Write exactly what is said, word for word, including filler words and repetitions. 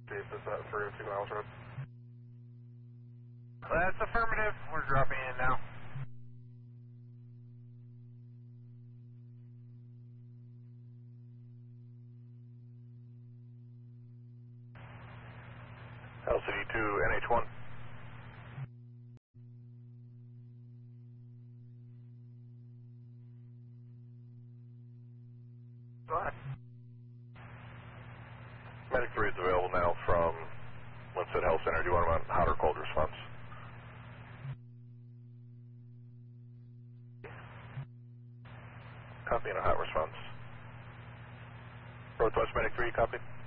Chief, is that three oh two miles road? That's affirmative. We're dropping in now. L C D two N H one. Go ahead. Medic three is available now from Linstead Health Center. Do you want them on hot or cold response? Copy and a hot response. Northwest Medic three, copy.